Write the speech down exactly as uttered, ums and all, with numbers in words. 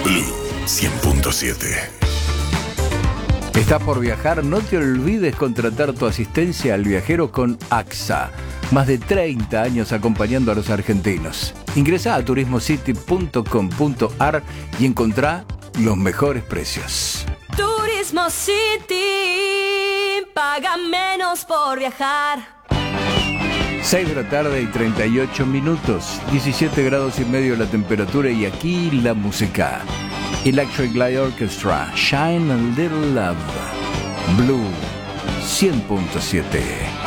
Blue cien punto siete. ¿Estás por viajar? No te olvides contratar tu asistencia al viajero con A X A. Más de treinta años acompañando a los argentinos. Ingresá a turismo city punto com punto a r y encontrá los mejores precios. Turismo City, paga menos por viajar. seis de la tarde y treinta y ocho minutos, diecisiete grados y medio la temperatura y aquí la música. Electric Light Orchestra, Shine a Little Love, Blue cien punto siete.